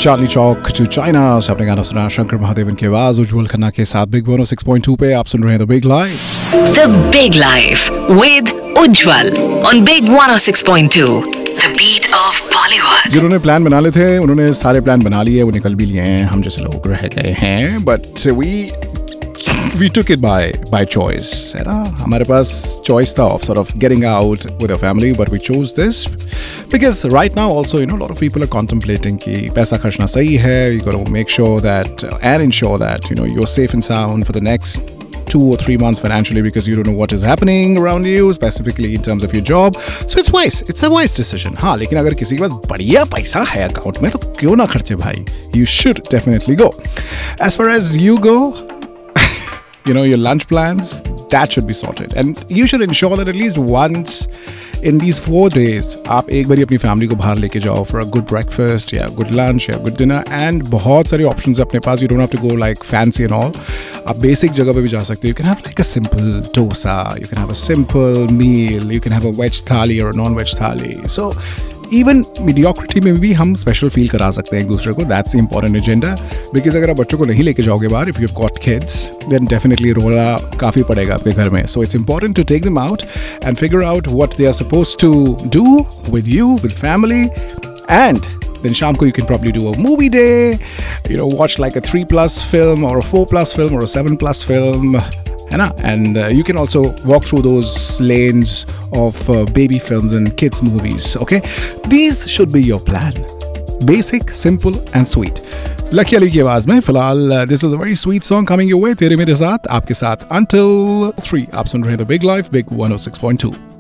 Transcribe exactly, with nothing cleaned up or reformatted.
Charlie Chowk to China से आपने गाना सुना शंकर महादेवन की आवाज उज्जवल खन्ना के साथ बिग वन ओ सिक्स पॉइंट टू पे आप सुन रहे हैं the big life The Big Life with Ujjwal on Big one oh six point two. The beat of Bollywood. जिन्होंने प्लान बना लिए थे उन्होंने सारे प्लान बना लिए, वो निकल भी लिए हैं, हम जैसे लोग रह गए हैं, but we we took it by by choice, है ना. हमारे पास choice था of sort of getting out with our family, but we chose this because right now also, you know, a lot of people are contemplating कि पैसा खर्चना सही है. You got to make sure that uh, and ensure that, you know, you're safe and sound for the next two or three months financially because you don't know what is happening around you, specifically in terms of your job. So it's wise. It's a wise decision. हाँ, लेकिन अगर किसी के पास बढ़िया पैसा है account में तो क्यों ना खर्चे भाई. You should definitely go. As far as you go, you know, your lunch plans, that should be sorted. And you should ensure that at least once in these four days, आप एक बारी अपनी फैमिली को बाहर लेके जाओ for a good breakfast, या good lunch, या good dinner. And बहुत सारे options अपने पास. You don't have to go like fancy and all. आप basic जगह पे भी जा सकते हो. You can have like a simple dosa. You can have a simple meal. You can have a veg thali or a non-veg thali. So even mediocrity में भी हम स्पेशल फील करा सकते हैं एक दूसरे को. That's the important agenda. Because अगर आप बच्चों को नहीं लेके जाओगे बाहर, if you got kids, then definitely रोला काफ़ी पड़ेगा आपके घर में. So it's important to take them out and figure out what they are suppose to do with you, with family. And then sham ko you can probably do a movie day, you know, watch like a three plus film or a four plus film or a seven plus film, है ना. And uh, you can also walk through those lanes of uh, baby films and kids movies. Okay, these should be your plan. Basic, simple and sweet. Lucky Ali की आवाज में फिलहाल this is a very sweet song coming your way, तेरे मेरे साथ, आपके साथ until three. आप सुन रहे हैं the big life, big one oh six point two.